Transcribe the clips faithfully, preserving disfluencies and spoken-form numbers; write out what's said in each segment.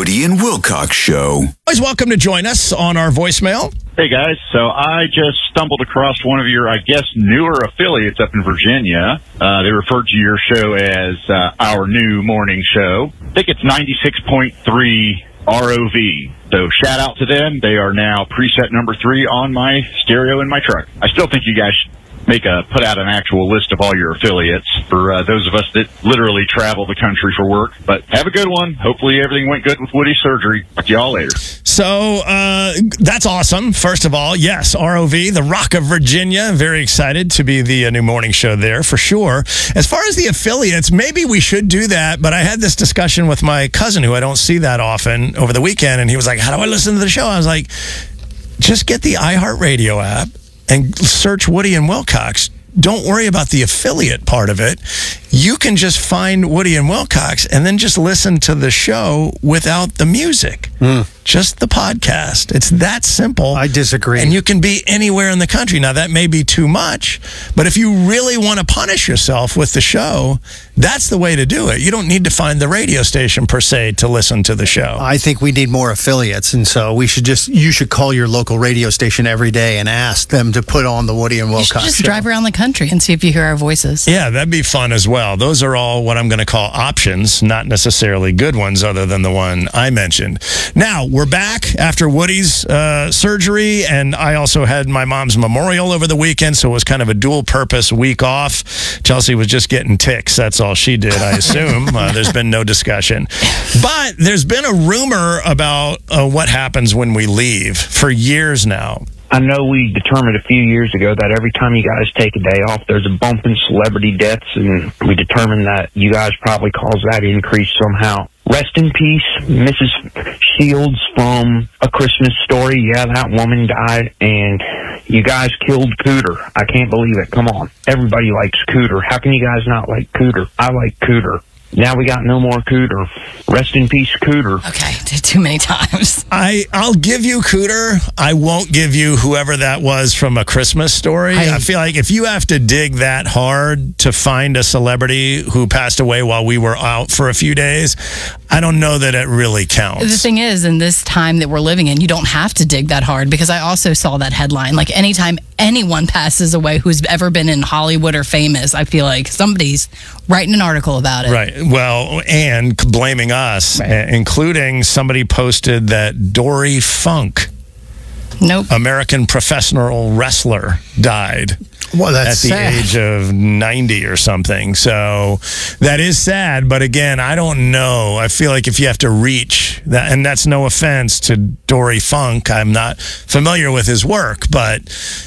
Woody and Wilcox Show. Always welcome to join us on our voicemail. Hey, guys. So I just stumbled across one of your, I guess, newer affiliates up in Virginia. Uh, they referred to your show as uh, our new morning show. I think it's ninety-six point three R O V. So shout out to them. They are now preset number three on my stereo in my truck. I still think you guys should make a put out an actual list of all your affiliates for uh, those of us that literally travel the country for work. But have a good one. Hopefully everything went good with Woody's surgery. Talk to y'all later. So uh, that's awesome. First of all, yes, R O V, the Rock of Virginia. Very excited to be the uh, new morning show there for sure. As far as the affiliates, maybe we should do that. But I had this discussion with my cousin who I don't see that often over the weekend. And he was like, how do I listen to the show? I was like, just get the iHeartRadio app and search Woody and Wilcox. Don't worry about the affiliate part of it. You can just find Woody and Wilcox and then just listen to the show without the music. Mm. Just the podcast. It's that simple. I disagree. And you can be anywhere in the country. Now, that may be too much, but if you really want to punish yourself with the show, that's the way to do it. You don't need to find the radio station, per se, to listen to the show. I think we need more affiliates, and so we should just, you should call your local radio station every day and ask them to put on the Woody and Wilcox show. You should just show. drive around the country and see if you hear our voices. Yeah, that'd be fun as well. Those are all what I'm going to call options, not necessarily good ones other than the one I mentioned. Now, we're back after Woody's uh, surgery, and I also had my mom's memorial over the weekend, so it was kind of a dual-purpose week off. Chelsea was just getting ticks. That's all she did, I assume. uh, there's been no discussion. But there's been a rumor about uh, what happens when we leave for years now. I know we determined a few years ago that every time you guys take a day off, there's a bump in celebrity deaths, and we determined that you guys probably caused that increase somehow. Rest in peace, Missus Shields from A Christmas Story. Yeah, that woman died, and you guys killed Cooter. I can't believe it. Come on. Everybody likes Cooter. How can you guys not like Cooter? I like Cooter. Now we got no more Cooter. Rest in peace, Cooter. Okay, too many times. I, I'll give you Cooter. I won't give you whoever that was from A Christmas Story. I, I feel like if you have to dig that hard to find a celebrity who passed away while we were out for a few days, I don't know that it really counts. The thing is, in this time that we're living in, you don't have to dig that hard, because I also saw that headline. Like, anytime anyone passes away who's ever been in Hollywood or famous, I feel like somebody's writing an article about it. Right. Well, and blaming us, right. Including somebody posted that Dory Funk, nope, American professional wrestler, died. Well, that's at the sad. age of ninety or something. So that is sad. But again, I don't know. I feel like if you have to reach that, and that's no offense to Dory Funk, I'm not familiar with his work, but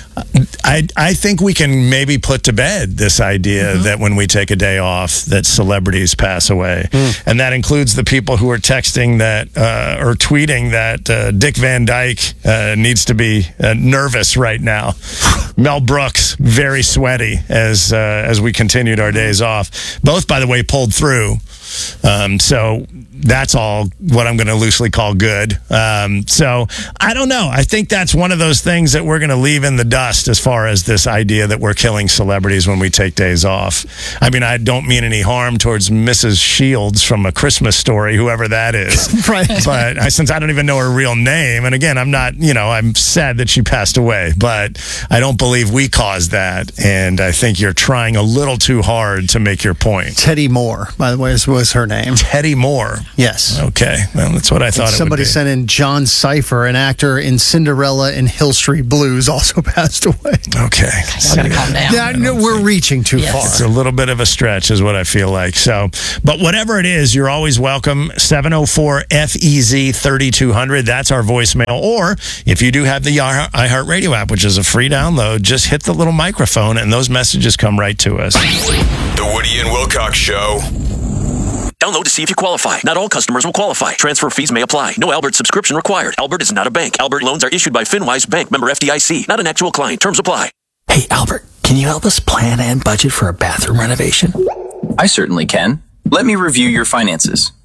I I think we can maybe put to bed this idea mm-hmm. that when we take a day off, that celebrities pass away. Mm. And that includes the people who are texting that uh, or tweeting that uh, Dick Van Dyke uh, needs to be uh, nervous right now. Mel Brooks, very sweaty as uh, as we continued our days off. Both, by the way, pulled through. Um, so that's all what I'm going to loosely call good. Um, so I don't know. I think that's one of those things that we're going to leave in the dust as far as this idea that we're killing celebrities when we take days off. I mean, I don't mean any harm towards Missus Shields from A Christmas Story, whoever that is. Right. But I, since I don't even know her real name, and again, I'm not, you know, I'm sad that she passed away, but I don't believe we caused that. And I think you're trying a little too hard to make your point. Teddy Moore, by the way, was her name. Teddy Moore. Yes. Okay. Well, that's what I thought. Somebody it would be. sent in John Cipher, an actor in Cinderella and Hill Street Blues, also passed away. Okay. I gotta calm down. Yeah, no, we're think. reaching too Yes. far. It's a little bit of a stretch is what I feel like. So, but whatever it is, you're always welcome. seven oh four F E Z thirty-two hundred. That's our voicemail. Or if you do have the iHeartRadio app, which is a free download, just hit the little microphone and those messages come right to us. The Woody and Wilcox Show. Download to see if you qualify. Not all customers will qualify. Transfer fees may apply. No Albert subscription required. Albert is not a bank. Albert loans are issued by FinWise Bank, member F D I C. Not an actual client. Terms apply. Hey, Albert, can you help us plan and budget for a bathroom renovation? I certainly can. Let me review your finances.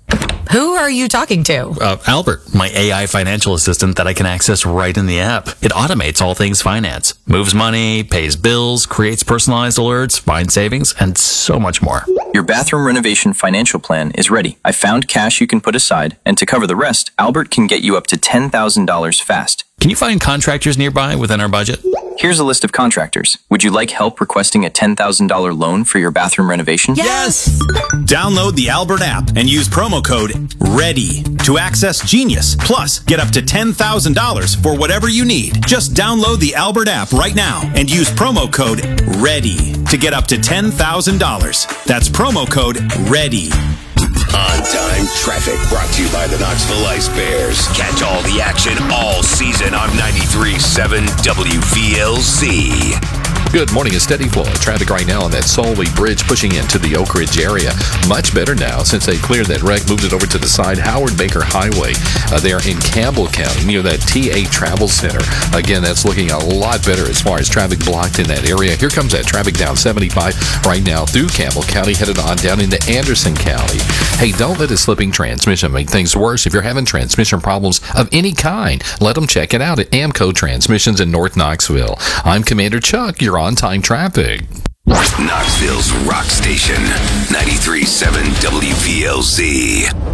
Who are you talking to? Uh, Albert, my A I financial assistant that I can access right in the app. It automates all things finance, moves money, pays bills, creates personalized alerts, finds savings, and so much more. Your bathroom renovation financial plan is ready. I found cash you can put aside, and to cover the rest, Albert can get you up to ten thousand dollars fast. Can you find contractors nearby within our budget? Here's a list of contractors. Would you like help requesting a ten thousand dollars loan for your bathroom renovation? Yes! Download the Albert app and use promo code READY to access Genius. Plus, get up to ten thousand dollars for whatever you need. Just download the Albert app right now and use promo code READY to get up to ten thousand dollars. That's promo code READY. On-time traffic brought to you by the Knoxville Ice Bears. Catch all the action all season on ninety-three point seven W V L Z. Good morning. A steady flow of traffic right now on that Solway Bridge pushing into the Oak Ridge area. Much better now since they cleared that wreck, moved it over to the side. Howard Baker Highway uh, there in Campbell County near that T A Travel Center. Again, that's looking a lot better as far as traffic blocked in that area. Here comes that traffic down seventy-five right now through Campbell County, headed on down into Anderson County. Hey, don't let a slipping transmission make things worse. If you're having transmission problems of any kind, let them check it out at Amco Transmissions in North Knoxville. I'm Commander Chuck. You're on-time traffic. Knoxville's rock station, ninety-three point seven W V L Z.